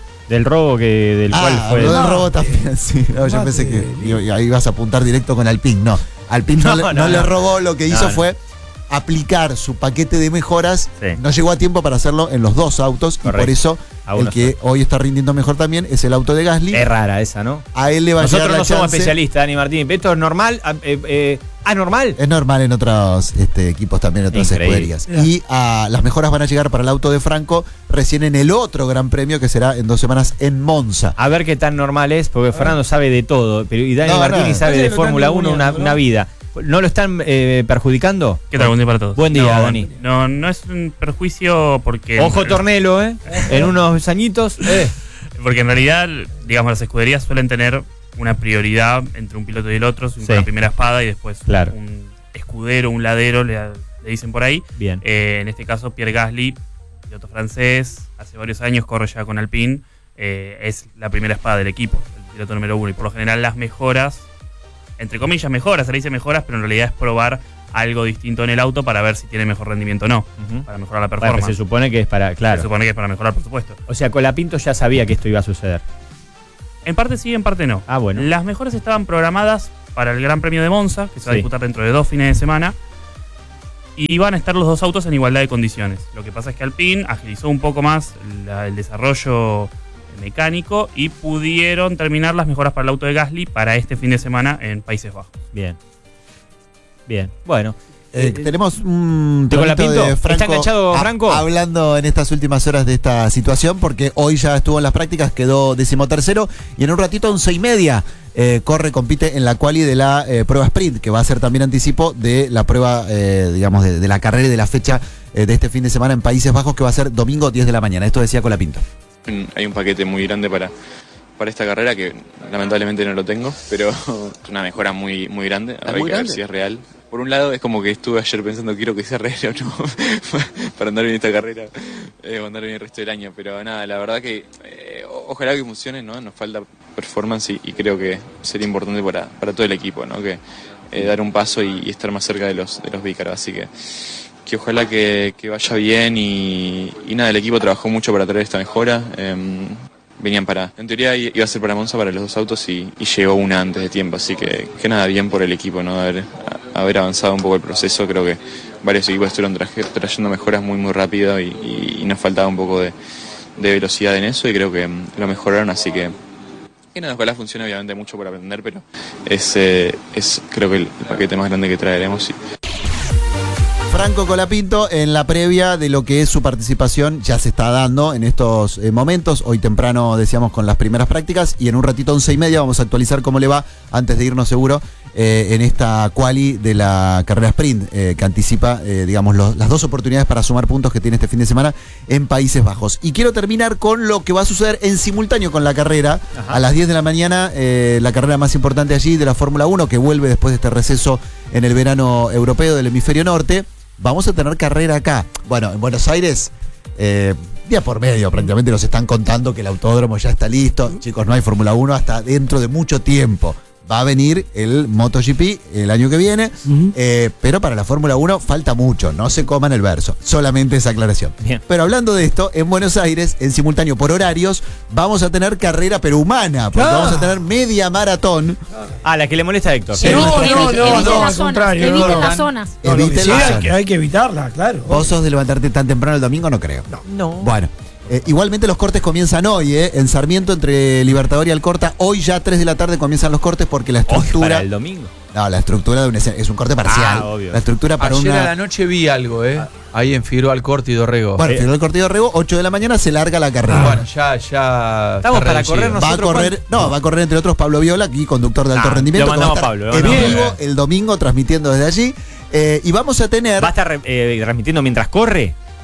del cual fue. Habló del robo también, sí. No, yo pensé que ahí ibas a apuntar directo con Alpine. No, Alpine no le robó, lo que hizo fue aplicar su paquete de mejoras. Sí. No llegó a tiempo para hacerlo en los dos autos. Correcto. Y por eso el que hoy está rindiendo mejor también es el auto de Gasly. Es rara esa, ¿no? A él le va a llegar la chance. Nosotros no somos especialistas, Dani Martín. ¿Esto es normal? ¿Normal? Es normal en otros equipos también, en otras escuderías. Y las mejoras van a llegar para el auto de Franco recién en el otro gran premio que será en 2 semanas en Monza. A ver qué tan normal es, porque Fernando sabe de todo, y Dani Martín sabe de Fórmula 1 una vida. ¿No lo están perjudicando? ¿Qué tal? Buen día para todos. Buen día, Dani. No es un perjuicio porque... Ojo Tornelo, en unos añitos. Porque en realidad, digamos, las escuderías suelen tener una prioridad entre un piloto y el otro, una primera espada y después un escudero, un ladero, le dicen por ahí. Bien. En este caso, Pierre Gasly, piloto francés, hace varios años corre ya con Alpine, es la primera espada del equipo, el piloto número 1. Y por lo general las mejoras, entre comillas mejoras, se le dice mejoras, pero en realidad es probar algo distinto en el auto para ver si tiene mejor rendimiento o no, para mejorar la performance. Se supone que es para, Se supone que es para mejorar, por supuesto. O sea, Colapinto ya sabía que esto iba a suceder. En parte sí, en parte no. Bueno. Las mejoras estaban programadas para el Gran Premio de Monza, que se va a disputar dentro de 2 fines de semana, y van a estar los dos autos en igualdad de condiciones. Lo que pasa es que Alpine agilizó un poco más el desarrollo mecánico y pudieron terminar las mejoras para el auto de Gasly para este fin de semana en Países Bajos. Bien. Bueno. Tenemos un tonito de Franco. ¿Está enganchado Franco? Hablando en estas últimas horas de esta situación, porque hoy ya estuvo en las prácticas, quedó 13º y en un ratito 11:30 compite en la quali de la prueba sprint, que va a ser también anticipo de la prueba, digamos, de la carrera y de la fecha de este fin de semana en Países Bajos, que va a ser domingo 10 de la mañana. Esto decía Colapinto. Hay un paquete muy grande para esta carrera que lamentablemente no lo tengo, pero es una mejora muy grande. Habrá que ver si es real. Por un lado es como que estuve ayer pensando quiero que sea real o no para andar bien esta carrera o andar bien el resto del año, pero nada, la verdad que ojalá que funcione, ¿no? Nos falta performance y creo que sería importante para todo el equipo, ¿no? Que dar un paso y estar más cerca de los Vícaros, así que ojalá que vaya bien y nada, el equipo trabajó mucho para traer esta mejora. Venían en teoría iba a ser para Monza para los dos autos y llegó una antes de tiempo, así que nada, bien por el equipo, ¿no? Haber avanzado un poco el proceso. Creo que varios equipos estuvieron trayendo mejoras muy rápido y nos faltaba un poco de velocidad en eso y creo que lo mejoraron, así que nada, ojalá funcione. Obviamente mucho por aprender, pero es creo que el paquete más grande que traeremos. Franco Colapinto en la previa de lo que es su participación ya se está dando en estos momentos. Hoy temprano decíamos con las primeras prácticas y en un ratito 11:30 vamos a actualizar cómo le va antes de irnos seguro en esta quali de la carrera sprint que anticipa digamos las dos oportunidades para sumar puntos que tiene este fin de semana en Países Bajos. Y quiero terminar con lo que va a suceder en simultáneo con la carrera. A las 10 de la mañana la carrera más importante allí de la Fórmula 1 que vuelve después de este receso en el verano europeo del hemisferio norte. Vamos a tener carrera acá. Bueno, en Buenos Aires, día por medio prácticamente nos están contando que el autódromo ya está listo. Chicos, no hay Fórmula 1 hasta dentro de mucho tiempo. Va a venir el MotoGP el año que viene, pero para la Fórmula 1 falta mucho, no se coman el verso, solamente esa aclaración. Bien. Pero hablando de esto, en Buenos Aires, en simultáneo por horarios, vamos a tener carrera pero humana, porque vamos a tener media maratón. La que le molesta a Héctor. Sí, no, al contrario. Eviten las zonas. Hay que evitarla, claro. ¿Vos sos de levantarte tan temprano el domingo? No creo. No. Bueno. Igualmente los cortes comienzan hoy, en Sarmiento entre Libertador y Alcorta. Hoy ya a 3 de la tarde comienzan los cortes porque la estructura... ¿Para el domingo? No, la estructura de es un corte parcial. Obvio. La estructura para Ayer a la noche vi algo, ahí en Figueroa Alcorta y Dorrego. Bueno, Figueroa Alcorta y Dorrego, 8 de la mañana se larga la carrera. Bueno, ya estamos para correr nosotros. Va a correr entre otros Pablo Viola, aquí conductor de alto rendimiento. Lo mandamos a Pablo. En vivo el domingo transmitiendo desde allí. Y vamos a tener... ¿Va a estar transmitiendo mientras corre?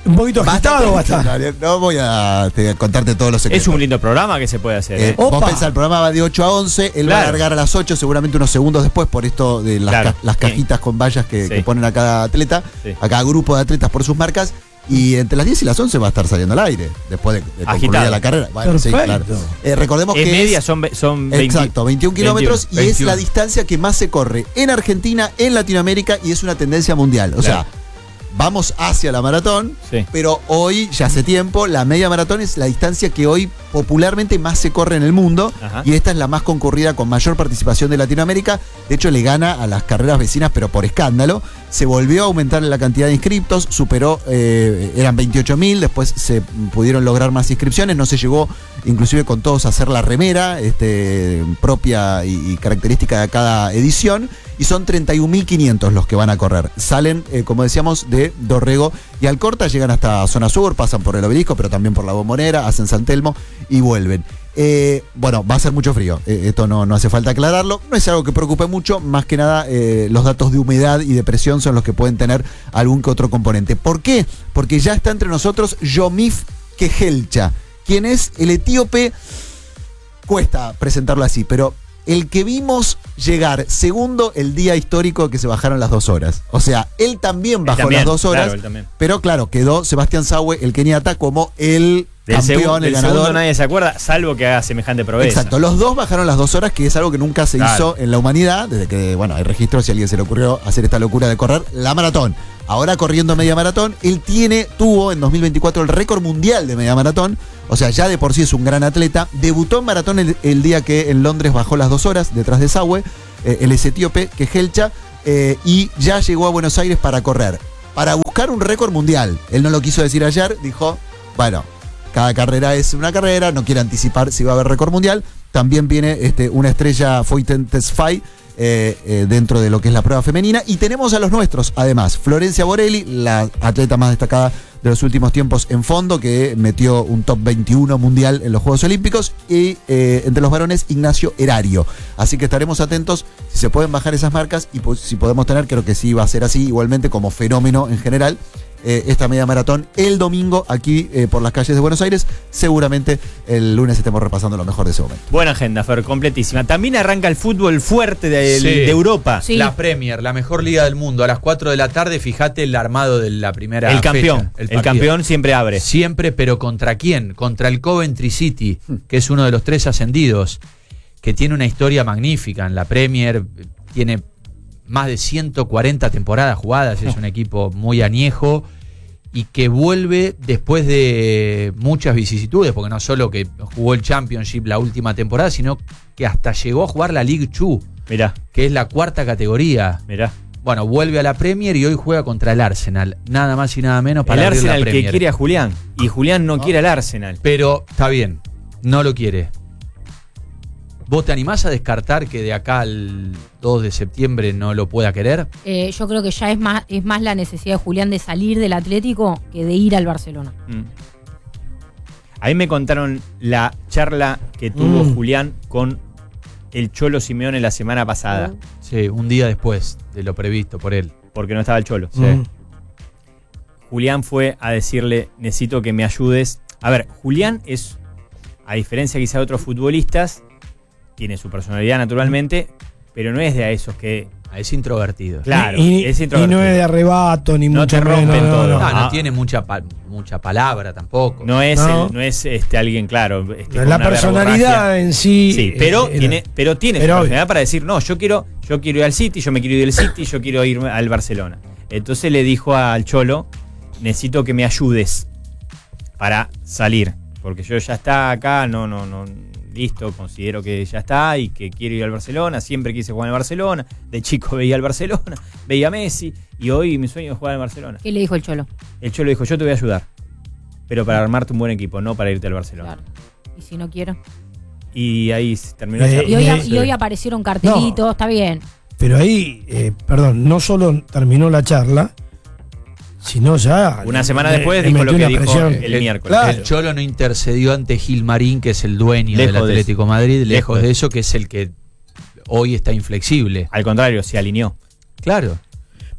Un poquito agitado va a estar. No voy a contarte todos los secretos. Es un lindo programa que se puede hacer. Vos pensás, el programa va de 8 a 11, él va a largar a las 8, seguramente unos segundos después, por esto de las cajitas con vallas que ponen a cada atleta, a cada grupo de atletas por sus marcas. Y entre las 10 y las 11 va a estar saliendo al aire, después de concluir la carrera. Bueno, sí, claro. Recordemos que media son 20, exacto, 21 kilómetros y es la distancia que más se corre en Argentina, en Latinoamérica, y es una tendencia mundial. O sea, vamos hacia la maratón, pero hoy, ya hace tiempo, la media maratón es la distancia que hoy popularmente más se corre en el mundo. Y esta es la más concurrida, con mayor participación de Latinoamérica. De hecho, le gana a las carreras vecinas, pero por escándalo. Se volvió a aumentar la cantidad de inscriptos, superó, eran 28.000, después se pudieron lograr más inscripciones, no se llegó inclusive con todos a hacer la remera propia y característica de cada edición, y son 31.500 los que van a correr. Salen, como decíamos, de Dorrego y Alcorta, llegan hasta Zona Sur, pasan por el Obelisco, pero también por la Bombonera, hacen San Telmo y vuelven. Bueno, va a ser mucho frío, esto no hace falta aclararlo, no es algo que preocupe mucho, más que nada los datos de humedad y de presión son los que pueden tener algún que otro componente. ¿Por qué? Porque ya está entre nosotros Yomif Kejelcha, quien es el etíope, cuesta presentarlo así, pero el que vimos llegar segundo el día histórico que se bajaron las 2 horas. O sea, él también bajó las 2 horas, pero claro, quedó Sebastián Sawe, el keniata, como el campeón, el ganador. Segundo nadie se acuerda, salvo que haga semejante proeza. Exacto, los dos bajaron las 2 horas, que es algo que nunca se hizo en la humanidad, desde que, bueno, hay registros si a alguien se le ocurrió hacer esta locura de correr la maratón. Ahora corriendo media maratón, él tuvo en 2024 el récord mundial de media maratón, o sea, ya de por sí es un gran atleta. Debutó en maratón el día que en Londres bajó las 2 horas, detrás de Sawe, él es etíope, Kejelcha, y ya llegó a Buenos Aires para correr, para buscar un récord mundial. Él no lo quiso decir ayer, dijo, bueno, cada carrera es una carrera, no quiere anticipar si va a haber récord mundial. También viene una estrella Foyten Tesfaye dentro de lo que es la prueba femenina. Y tenemos a los nuestros, además, Florencia Borelli, la atleta más destacada de los últimos tiempos en fondo, que metió un top 21 mundial en los Juegos Olímpicos, y entre los varones, Ignacio Erario. Así que estaremos atentos si se pueden bajar esas marcas y si podemos tener, creo que sí va a ser así, igualmente como fenómeno en general, esta media maratón el domingo aquí por las calles de Buenos Aires. Seguramente el lunes estemos repasando lo mejor de ese momento. Buena agenda, Fer, completísima. También arranca el fútbol fuerte de Europa. Sí. La Premier, la mejor liga del mundo. A las 4 de la tarde, fíjate el armado de la primera fecha. El campeón siempre abre. Siempre, pero ¿contra quién? Contra el Coventry City, que es uno de los 3 ascendidos, que tiene una historia magnífica en la Premier, tiene más de 140 temporadas jugadas, es un equipo muy añejo y que vuelve después de muchas vicisitudes, porque no solo que jugó el Championship la última temporada, sino que hasta llegó a jugar la League 2, que es la 4ª categoría. Bueno, vuelve a la Premier y hoy juega contra el Arsenal, nada más y nada menos para el abrir Arsenal la Premier. Que quiere a Julián, y Julián no quiere al Arsenal. Pero está bien, no lo quiere. ¿Vos te animás a descartar que de acá al 2 de septiembre no lo pueda querer? Yo creo que ya es más la necesidad de Julián de salir del Atlético que de ir al Barcelona. Ahí me contaron la charla que tuvo Julián con el Cholo Simeone la semana pasada. Sí, un día después de lo previsto por él. Porque no estaba el Cholo. Julián fue a decirle, necesito que me ayudes. A ver, Julián es, a diferencia quizá de otros futbolistas, tiene su personalidad naturalmente, pero no es de a esos que... Es introvertido. Claro, es introvertido. Y no es de arrebato, ni no mucho te rompen todo. No tiene mucha palabra tampoco. No es alguien, claro. No, la personalidad en sí. Sí, pero tiene su personalidad para decir, no, yo quiero ir al City, yo me quiero ir del City, yo quiero ir al Barcelona. Entonces le dijo al Cholo, necesito que me ayudes para salir, porque yo ya está acá, listo, considero que ya está y que quiero ir al Barcelona, siempre quise jugar en el Barcelona, de chico veía al Barcelona, veía a Messi y hoy mi sueño es jugar en el Barcelona. ¿Qué le dijo el Cholo? El Cholo dijo, yo te voy a ayudar, pero para armarte un buen equipo, no para irte al Barcelona. Claro. ¿Y si no quiero? Y ahí terminó. Y hoy aparecieron cartelitos, está bien. Pero ahí, no solo terminó la charla, sino ya... Una semana después dijo lo que dijo el miércoles. Claro. El Cholo no intercedió ante Gilmarín, que es el dueño del Atlético Madrid, lejos de eso, que es el que hoy está inflexible. Al contrario, se alineó. Claro.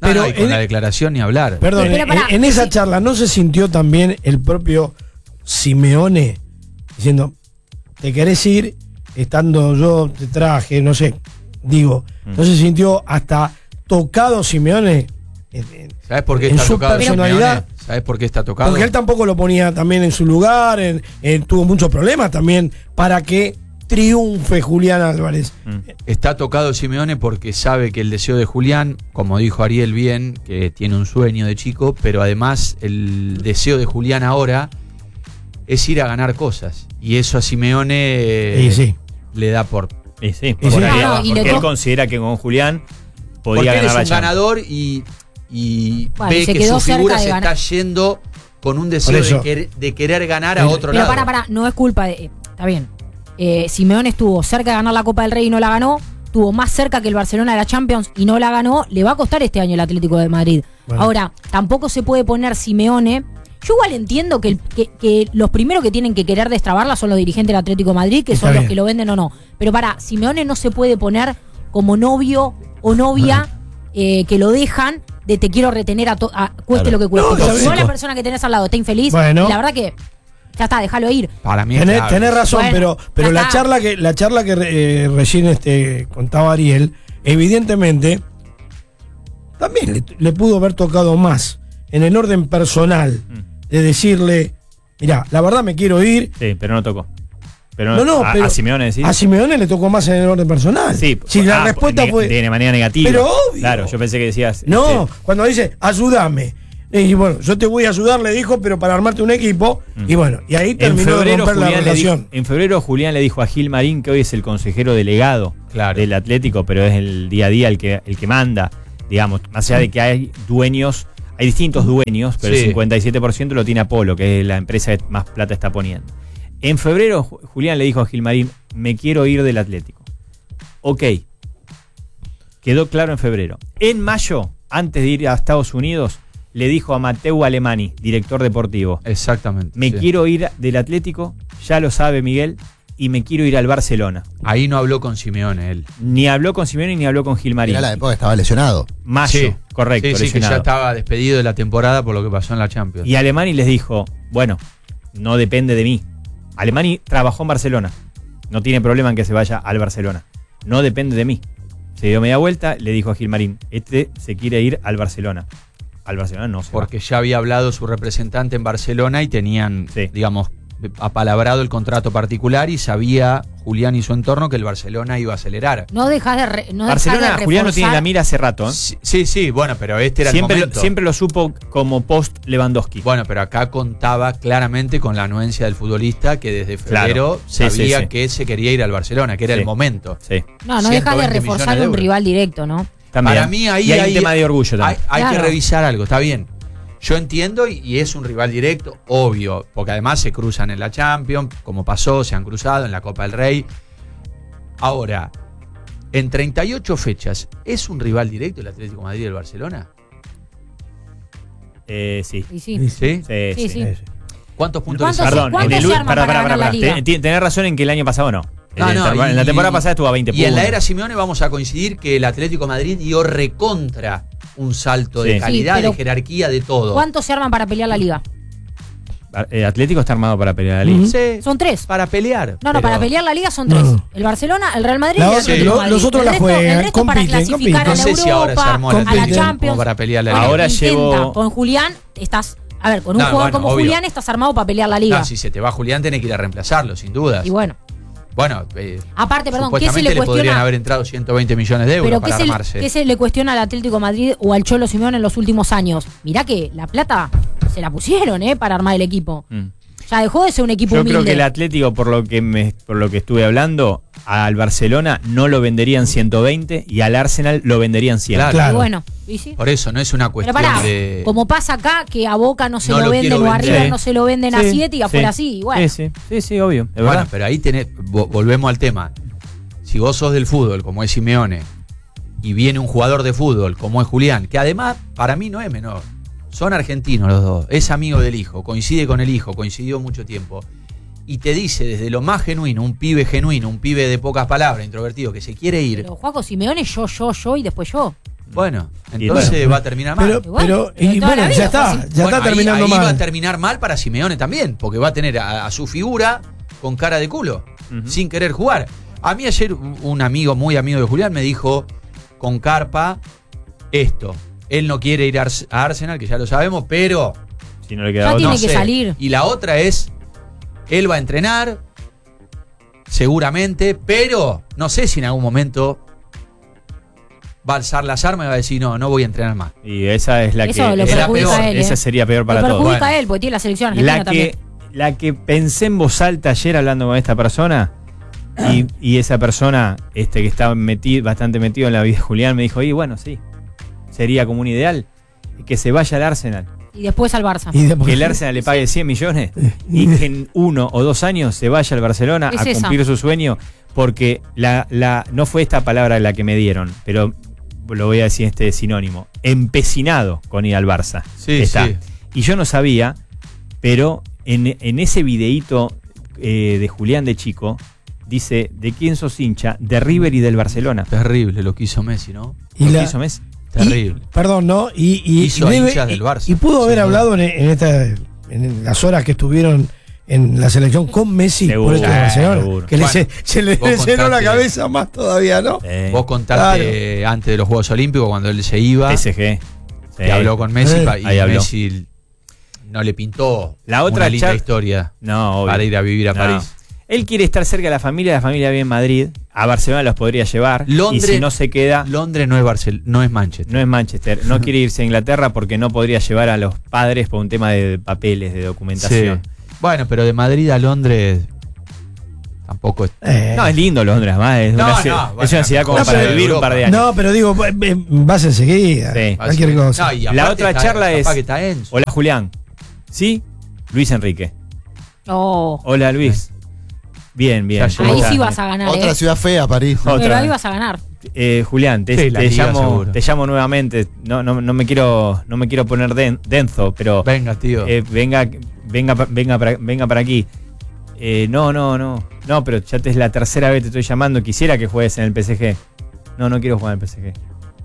Pero y con la declaración ni hablar. Perdón, en esa charla ¿no se sintió también el propio Simeone diciendo, te querés ir, estando yo te traje, no sé, digo, ¿no se sintió hasta tocado Simeone? ¿Sabes por qué en está su tocado personalidad? Simeone? ¿Sabes por qué está tocado? Porque él tampoco lo ponía también en su lugar, tuvo muchos problemas también para que triunfe Julián Álvarez. Está tocado Simeone porque sabe que el deseo de Julián, como dijo Ariel bien, que tiene un sueño de chico, pero además el deseo de Julián ahora es ir a ganar cosas. Y eso a Simeone le da por... porque él considera que con Julián podía ganar la Champions. Porque él es un ganador y ve que su figura se está yendo con un deseo de querer ganar a otro lado. Pero no es culpa de... Está bien. Simeone estuvo cerca de ganar la Copa del Rey y no la ganó. Estuvo más cerca que el Barcelona de la Champions y no la ganó. Le va a costar este año el Atlético de Madrid. Bueno. Ahora, tampoco se puede poner Simeone... Yo igual entiendo que los primeros que tienen que querer destrabarla son los dirigentes del Atlético de Madrid, que son los que lo venden o no. Pero Simeone no se puede poner como novio o novia que lo dejan de te quiero retener cueste lo que cueste. Si la persona que tenés al lado está infeliz, la verdad que ya está, déjalo ir. Para mí tenés razón, pero la charla que recién contaba Ariel, evidentemente también le pudo haber tocado más en el orden personal de decirle, mirá, la verdad me quiero ir. Sí, pero no tocó. Pero a Simeone decís. A Simeone le tocó más en el orden personal. Sí, si la respuesta fue de manera negativa. Pero obvio. Claro, yo pensé que decías. No, cuando dice, ayúdame. Y bueno, yo te voy a ayudar, le dijo, pero para armarte un equipo. Y bueno, y ahí terminó de romper la relación. En febrero Julián le dijo a Gil Marín, que hoy es el consejero delegado del Atlético, pero es el día a día el que manda, digamos, más allá de que hay dueños. Hay distintos dueños, pero el 57% lo tiene Apolo, que es la empresa que más plata está poniendo. En febrero, Julián le dijo a Gilmarín, me quiero ir del Atlético. Ok. Quedó claro en febrero. En mayo, antes de ir a Estados Unidos, le dijo a Mateu Alemany, director deportivo. Exactamente. Me quiero ir del Atlético, ya lo sabe Miguel, y me quiero ir al Barcelona. Ahí no habló con Simeone él. Ni habló con Simeone ni habló con Gilmarín. Era la época que estaba lesionado. Mayo, correcto. Sí, que ya estaba despedido de la temporada por lo que pasó en la Champions. Y Alemany les dijo, bueno, no depende de mí. Alemany trabajó en Barcelona. No tiene problema en que se vaya al Barcelona. No depende de mí. Se dio media vuelta, le dijo a Gilmarín, se quiere ir al Barcelona. Al Barcelona no se Porque ya había hablado su representante en Barcelona y tenían, digamos, apalabrado el contrato particular y sabía Julián y su entorno que el Barcelona iba a acelerar. No dejas de Barcelona, Julián no tiene la mira hace rato. Sí, bueno, pero este era el momento. Siempre lo supo como post Lewandowski. Bueno, pero acá contaba claramente con la anuencia del futbolista que desde febrero sabía que se quería ir al Barcelona, que era el momento. No dejas de reforzar un rival directo, ¿no? También. Para mí ahí hay un tema de orgullo también. Hay que revisar algo, está bien. Yo entiendo y es un rival directo, obvio, porque además se cruzan en la Champions, como pasó, se han cruzado en la Copa del Rey. Ahora, en 38 fechas, ¿es un rival directo el Atlético de Madrid y el Barcelona? Sí. Sí. ¿Cuántos puntos? Perdón, tenés razón en que el año pasado no. En la temporada pasada estuvo a 20 puntos. Y en la era Simeone vamos a coincidir que el Atlético de Madrid dio recontra un salto de calidad, de jerarquía, de todo. ¿Cuántos se arman para pelear la Liga? El Atlético está armado para pelear la Liga. Sí, son 3. Para pelear. No, para pelear la Liga son 3. El Barcelona, el Real Madrid y el Atlético de Madrid. Los otros la juegan, el resto para clasificar a la Europa, a la Champions. Para pelear la Liga. Ahora llevo... Con Julián estás... A ver, con un jugador como Julián estás armado para pelear la Liga. No, si se te va Julián tenés que ir a reemplazarlo, sin dudas. Y bueno, aparte, perdón, ¿qué se le cuestiona? Podrían haber entrado 120 millones de euros para armarse. ¿Qué se le cuestiona al Atlético de Madrid o al Cholo Simeone en los últimos años? Mirá que la plata se la pusieron para armar el equipo. Ya dejó de ser un equipo humilde. Yo creo que el Atlético, por lo que estuve hablando, al Barcelona no lo venderían 120 y al Arsenal lo venderían 100. Claro. Bueno, ¿y sí? Por eso no es una cuestión de... Como pasa acá, que a Boca no se lo venden o a River no se lo venden a 7 y afuera sí. Bueno. Sí, obvio. Bueno, pero ahí volvemos al tema. Si vos sos del fútbol, como es Simeone, y viene un jugador de fútbol, como es Julián, que además para mí no es menor. Son argentinos los dos, es amigo del hijo, coincide con el hijo, coincidió mucho tiempo. Y te dice desde lo más genuino, un pibe de pocas palabras, introvertido, que se quiere ir. Pero Juaco Simeone, yo y después yo. Bueno, entonces va a terminar mal. Pero ya está terminando ahí mal. Va a terminar mal para Simeone también, porque va a tener a su figura con cara de culo, sin querer jugar. A mí ayer un amigo, muy amigo de Julián, me dijo con carpa esto. Él no quiere ir a Arsenal, que ya lo sabemos, pero si no le queda ya otro, tiene que salir. Y la otra es, él va a entrenar, seguramente, pero no sé si en algún momento va a alzar las armas y va a decir, no voy a entrenar más. Y esa es la eso que lo es la perjudica peor. a él, Esa sería peor para todos. Lo perjudica a él, porque tiene la selección argentina también. La que pensé en voz alta ayer hablando con esta persona, y esa persona que estaba bastante metido en la vida de Julián, me dijo, bueno, sí, sería como un ideal que se vaya al Arsenal. Y después al Barça. Que el Arsenal le pague 100 millones y que en 1 o 2 años se vaya al Barcelona a cumplir su sueño, porque no fue esta palabra la que me dieron, pero lo voy a decir sinónimo, empecinado con ir al Barça. Sí. Y yo no sabía, pero en ese videíto de Julián de chico, dice, ¿de quién sos hincha? De River y del Barcelona. Terrible lo que hizo Messi, ¿no? Lo que hizo Messi. Terrible. Perdón, ¿no? Hizo hinchas del Barça. Y pudo haber hablado en las horas que estuvieron en la selección con Messi por esto de Barcelona. Que se le llenó la cabeza más todavía, ¿no? Vos contaste antes de los Juegos Olímpicos, cuando él se iba. PSG. Que habló con Messi y habló. Messi no le pintó la otra una linda historia para ir a vivir a París. Él quiere estar cerca de la familia vive en Madrid. A Barcelona los podría llevar. Londres, y si no se queda. Londres no es Manchester. No es Manchester. No quiere irse a Inglaterra porque no podría llevar a los padres por un tema de papeles, de documentación. Sí. Bueno, pero de Madrid a Londres tampoco es. No, es lindo Londres, además. Es una ciudad como para vivir un par de años. No, pero digo, vas enseguida. Sí. Cualquier cosa. No, la otra charla es. Hola, Julián. ¿Sí? Luis Enrique. Oh. Hola, Luis. Bien. Ahí sí vas a ganar. Otra ciudad fea, París. Pero ahí vas a ganar. Julián, te llamo nuevamente. No me quiero poner denso, pero. Venga, tío. Venga para aquí. No, pero ya es la tercera vez que te estoy llamando. Quisiera que juegues en el PSG. No quiero jugar en el PSG.